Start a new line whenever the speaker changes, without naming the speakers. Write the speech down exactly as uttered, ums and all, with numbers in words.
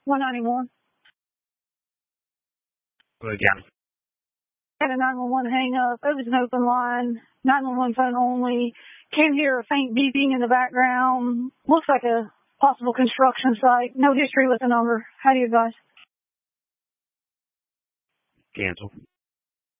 one ninety-one.
Go again.
Had a nine one one hang up. It was an open line. nine one one phone only. Can hear a faint beeping in the background. Looks like a possible construction site. No history with the number. How do you advise?
Cancel.